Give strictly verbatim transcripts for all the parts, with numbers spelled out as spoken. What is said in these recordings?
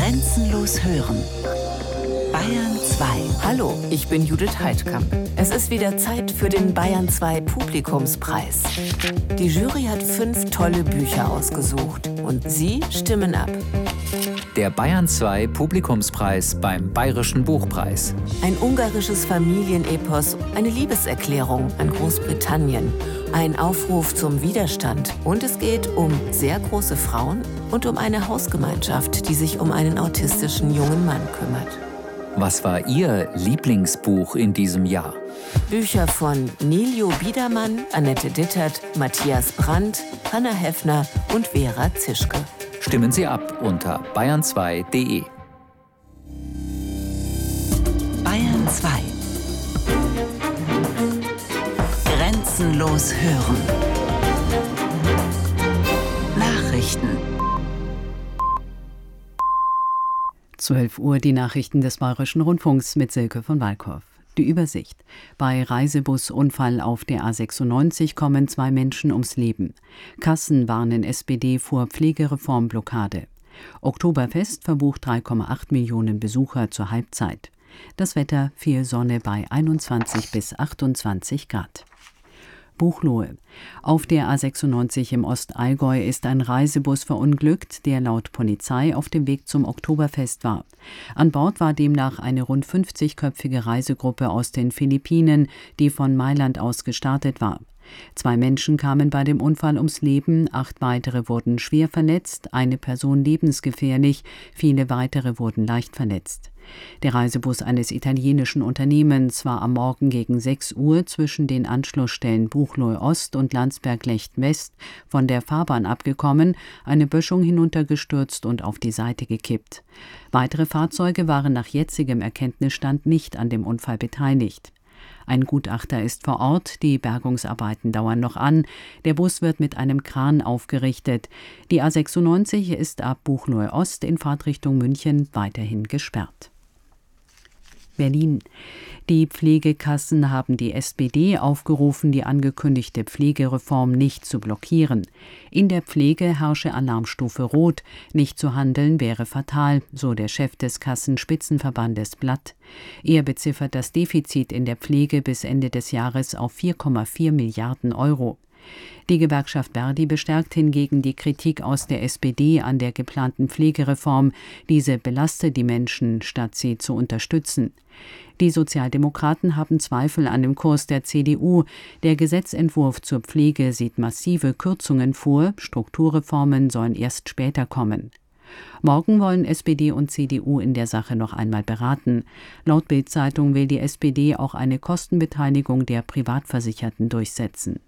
Grenzenlos hören. Bayern zwei. Hallo, ich bin Judith Heidkamp. Es ist wieder Zeit für den Bayern zwei Publikumspreis. Die Jury hat fünf tolle Bücher ausgesucht und Sie stimmen ab. Der Bayern zwei Publikumspreis beim Bayerischen Buchpreis. Ein ungarisches Familienepos, eine Liebeserklärung an Großbritannien, ein Aufruf zum Widerstand und es geht um sehr große Frauen und um eine Hausgemeinschaft, die sich um einen autistischen jungen Mann kümmert. Was war Ihr Lieblingsbuch in diesem Jahr? Bücher von Nilio Biedermann, Annette Dittert, Matthias Brandt, Hanna Heffner und Vera Zischke. Stimmen Sie ab unter bayern zwei punkt de. Bayern zwei. Grenzenlos hören. Nachrichten. zwölf Uhr die Nachrichten des Bayerischen Rundfunks mit Silke von Walkow. Die Übersicht. Bei Reisebusunfall auf der A sechsundneunzig kommen zwei Menschen ums Leben. Kassen warnen S P D vor Pflegereformblockade. Oktoberfest verbucht drei Komma acht Millionen Besucher zur Halbzeit. Das Wetter: viel Sonne bei einundzwanzig bis achtundzwanzig Grad. Buchloe. Auf der A sechsundneunzig im Ostallgäu ist ein Reisebus verunglückt, der laut Polizei auf dem Weg zum Oktoberfest war. An Bord war demnach eine rund fünfzigköpfige Reisegruppe aus den Philippinen, die von Mailand aus gestartet war. Zwei Menschen kamen bei dem Unfall ums Leben, acht weitere wurden schwer verletzt, eine Person lebensgefährlich, viele weitere wurden leicht verletzt. Der Reisebus eines italienischen Unternehmens war am Morgen gegen sechs Uhr zwischen den Anschlussstellen Buchloe Ost und Landsberg-Lecht West von der Fahrbahn abgekommen, eine Böschung hinuntergestürzt und auf die Seite gekippt. Weitere Fahrzeuge waren nach jetzigem Erkenntnisstand nicht an dem Unfall beteiligt. Ein Gutachter ist vor Ort, die Bergungsarbeiten dauern noch an. Der Bus wird mit einem Kran aufgerichtet. Die A sechsundneunzig ist ab Buchloe Ost in Fahrtrichtung München weiterhin gesperrt. Berlin. Die Pflegekassen haben die S P D aufgerufen, die angekündigte Pflegereform nicht zu blockieren. In der Pflege herrsche Alarmstufe Rot. Nicht zu handeln wäre fatal, so der Chef des Kassenspitzenverbandes Blatt. Er beziffert das Defizit in der Pflege bis Ende des Jahres auf vier Komma vier Milliarden Euro. Die Gewerkschaft Verdi bestärkt hingegen die Kritik aus der S P D an der geplanten Pflegereform. Diese belastet die Menschen, statt sie zu unterstützen. Die Sozialdemokraten haben Zweifel an dem Kurs der C D U. Der Gesetzentwurf zur Pflege sieht massive Kürzungen vor, Strukturreformen sollen erst später kommen. Morgen wollen S P D und C D U in der Sache noch einmal beraten. Laut Bild-Zeitung will die S P D auch eine Kostenbeteiligung der Privatversicherten durchsetzen.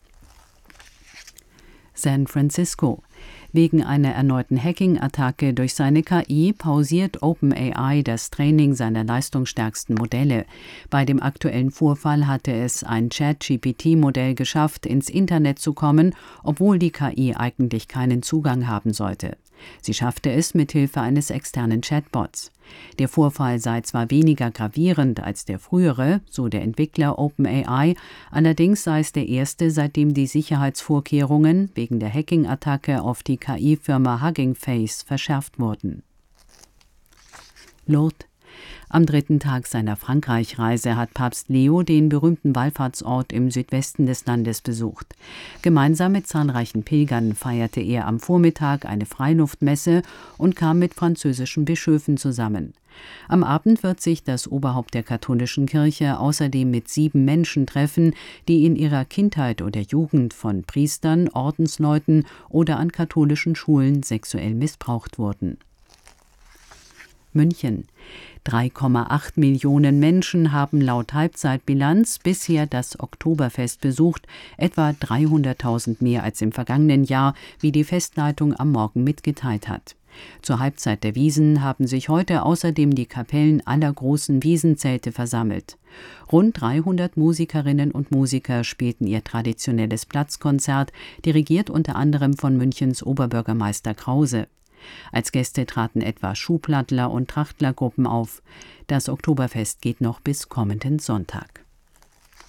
San Francisco. Wegen einer erneuten Hacking-Attacke durch seine K I pausiert OpenAI das Training seiner leistungsstärksten Modelle. Bei dem aktuellen Vorfall hatte es ein Chat-G P T-Modell geschafft, ins Internet zu kommen, obwohl die K I eigentlich keinen Zugang haben sollte. Sie schaffte es mithilfe eines externen Chatbots. Der Vorfall sei zwar weniger gravierend als der frühere, so der Entwickler OpenAI, allerdings sei es der erste, seitdem die Sicherheitsvorkehrungen wegen der Hacking-Attacke auf die K I-Firma Hugging Face verschärft wurden. Lourdes. Am dritten Tag seiner Frankreich-Reise hat Papst Leo den berühmten Wallfahrtsort im Südwesten des Landes besucht. Gemeinsam mit zahlreichen Pilgern feierte er am Vormittag eine Freiluftmesse und kam mit französischen Bischöfen zusammen. Am Abend wird sich das Oberhaupt der katholischen Kirche außerdem mit sieben Menschen treffen, die in ihrer Kindheit oder Jugend von Priestern, Ordensleuten oder an katholischen Schulen sexuell missbraucht wurden. München. drei Komma acht Millionen Menschen haben laut Halbzeitbilanz bisher das Oktoberfest besucht, etwa dreihunderttausend mehr als im vergangenen Jahr, wie die Festleitung am Morgen mitgeteilt hat. Zur Halbzeit der Wiesn haben sich heute außerdem die Kapellen aller großen Wiesenzelte versammelt. Rund dreihundert Musikerinnen und Musiker spielten ihr traditionelles Platzkonzert, dirigiert unter anderem von Münchens Oberbürgermeister Krause. Als Gäste traten etwa Schuhplattler- und Trachtlergruppen auf. Das Oktoberfest geht noch bis kommenden Sonntag.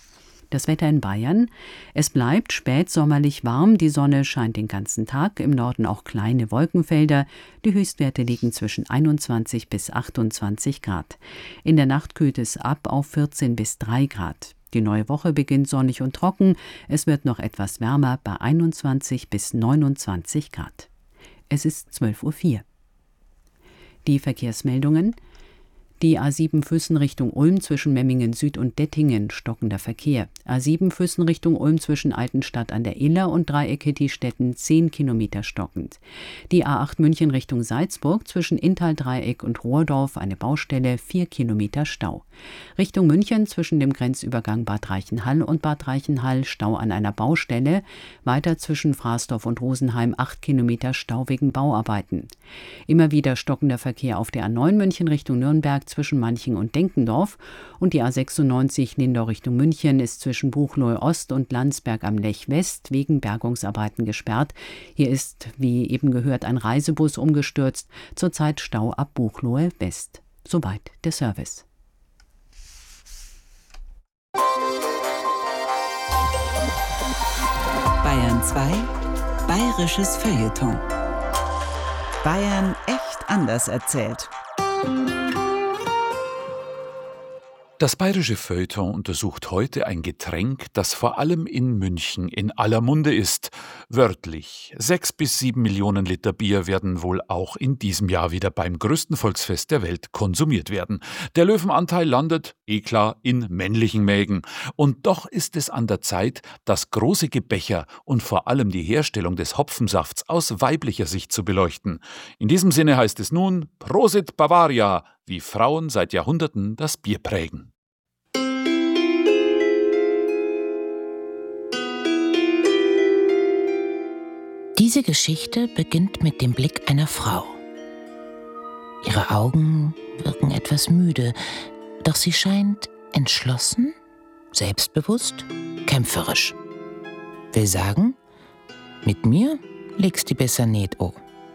Das Wetter in Bayern. Es bleibt spätsommerlich warm, die Sonne scheint den ganzen Tag, im Norden auch kleine Wolkenfelder. Die Höchstwerte liegen zwischen einundzwanzig bis achtundzwanzig Grad. In der Nacht kühlt es ab auf vierzehn bis drei Grad. Die neue Woche beginnt sonnig und trocken. Es wird noch etwas wärmer bei einundzwanzig bis neunundzwanzig Grad. Es ist zwölf Uhr vier. Die Verkehrsmeldungen. Die A sieben Füssen Richtung Ulm zwischen Memmingen Süd und Dettingen, stockender Verkehr. A sieben Füssen Richtung Ulm zwischen Altenstadt an der Iller und Dreieck Hettstetten zehn Kilometer stockend. Die A acht München Richtung Salzburg zwischen Inntal-Dreieck und Rohrdorf eine Baustelle, vier Kilometer Stau. Richtung München zwischen dem Grenzübergang Bad Reichenhall und Bad Reichenhall Stau an einer Baustelle. Weiter zwischen Fraßdorf und Rosenheim acht Kilometer Stau wegen Bauarbeiten. Immer wieder stockender Verkehr auf der A neun München Richtung Nürnberg zwischen Manching und Denkendorf und die A sechsundneunzig Lindau Richtung München ist zwischen Buchloe Ost und Landsberg am Lech West wegen Bergungsarbeiten gesperrt. Hier ist, wie eben gehört, ein Reisebus umgestürzt. Zurzeit Stau ab Buchloe West. Soweit der Service. Bayern zwei. Bayerisches Feuilleton. Bayern echt anders erzählt. Das Bayerische Feuilleton untersucht heute ein Getränk, das vor allem in München in aller Munde ist. Wörtlich, sechs bis sieben Millionen Liter Bier werden wohl auch in diesem Jahr wieder beim größten Volksfest der Welt konsumiert werden. Der Löwenanteil landet, eh klar, in männlichen Mägen. Und doch ist es an der Zeit, das große Gebecher und vor allem die Herstellung des Hopfensafts aus weiblicher Sicht zu beleuchten. In diesem Sinne heißt es nun Prosit Bavaria, wie Frauen seit Jahrhunderten das Bier prägen. Diese Geschichte beginnt mit dem Blick einer Frau. Ihre Augen wirken etwas müde, doch sie scheint entschlossen, selbstbewusst, kämpferisch. Will sagen, mit mir legst du besser nicht an.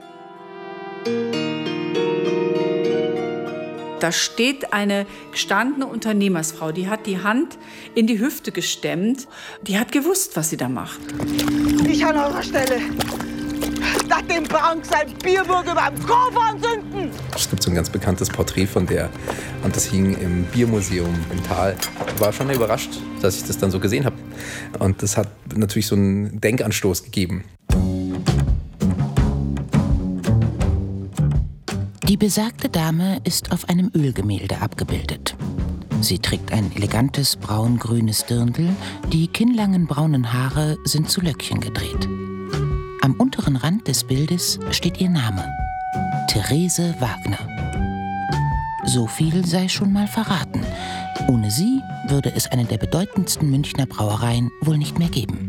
Da steht eine gestandene Unternehmersfrau, die hat die Hand in die Hüfte gestemmt. Die hat gewusst, was sie da macht. Ich an eurer Stelle. Nach dem Brank sein Bierburg über dem Kopf anzünden. Es gibt so ein ganz bekanntes Porträt von der und das hing im Biermuseum im Tal. Ich war schon überrascht, dass ich das dann so gesehen habe. Und das hat natürlich so einen Denkanstoß gegeben. Die besagte Dame ist auf einem Ölgemälde abgebildet. Sie trägt ein elegantes braun-grünes Dirndl, die kinnlangen braunen Haare sind zu Löckchen gedreht. Am unteren Rand des Bildes steht ihr Name: Therese Wagner. So viel sei schon mal verraten. Ohne sie würde es eine der bedeutendsten Münchner Brauereien wohl nicht mehr geben.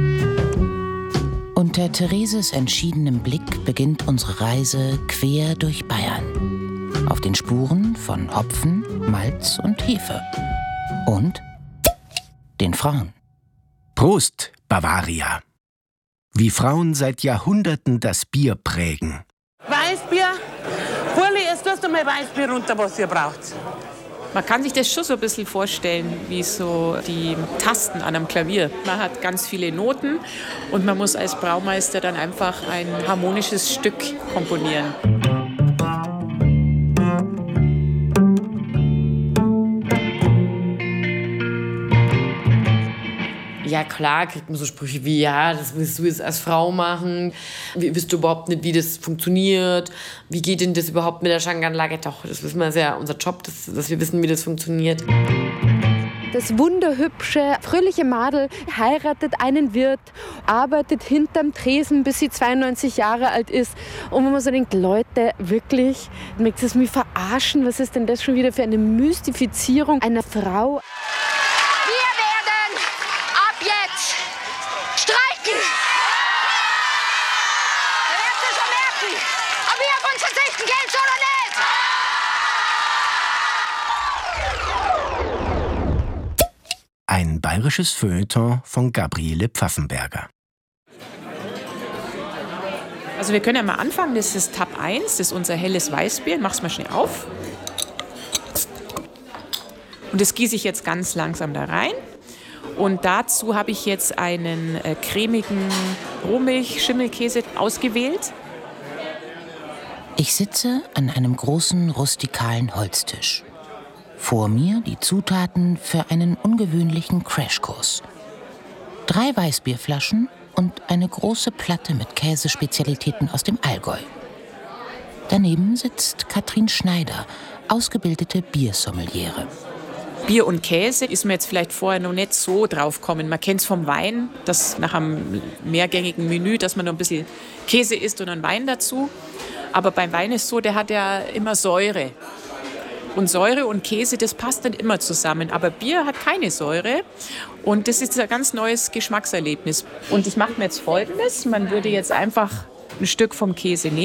Unter Thereses entschiedenem Blick beginnt unsere Reise quer durch Bayern. Auf den Spuren von Hopfen, Malz und Hefe. Und den Frauen. Prost, Bavaria! Wie Frauen seit Jahrhunderten das Bier prägen. Weißbier? Hurli, jetzt tust du mal Weißbier runter, was ihr braucht. Man kann sich das schon so ein bisschen vorstellen, wie so die Tasten an einem Klavier. Man hat ganz viele Noten und man muss als Braumeister dann einfach ein harmonisches Stück komponieren. Ja klar, kriegt man so Sprüche wie, ja, das willst du jetzt als Frau machen. Wie, wisst du überhaupt nicht, wie das funktioniert? Wie geht denn das überhaupt mit der Schankanlage? Doch, das wissen wir, das ist ja unser Job, dass, dass wir wissen, wie das funktioniert. Das wunderhübsche, fröhliche Madel heiratet einen Wirt, arbeitet hinterm Tresen, bis sie zweiundneunzig Jahre alt ist. Und wenn man so denkt, Leute, wirklich, mögt ihr mich verarschen? Was ist denn das schon wieder für eine Mystifizierung einer Frau? Ein bayerisches Feuilleton von Gabriele Pfaffenberger. Also wir können ja mal anfangen, das ist Tab eins, das ist unser helles Weißbier. Mach's mal schnell auf. Und das gieße ich jetzt ganz langsam da rein. Und dazu habe ich jetzt einen äh, cremigen Rohmilch-Schimmelkäse ausgewählt. Ich sitze an einem großen rustikalen Holztisch. Vor mir die Zutaten für einen ungewöhnlichen Crashkurs. Drei Weißbierflaschen und eine große Platte mit Käsespezialitäten aus dem Allgäu. Daneben sitzt Katrin Schneider, ausgebildete Biersommeliere. Bier und Käse ist mir jetzt vielleicht vorher noch nicht so drauf gekommen. Man kennt es vom Wein, dass nach einem mehrgängigen Menü, dass man noch ein bisschen Käse isst und einen Wein dazu. Aber beim Wein ist so, der hat ja immer Säure. Und Säure und Käse, das passt nicht immer zusammen. Aber Bier hat keine Säure. Und das ist ein ganz neues Geschmackserlebnis. Und ich mache mir jetzt Folgendes. Man würde jetzt einfach ein Stück vom Käse nehmen.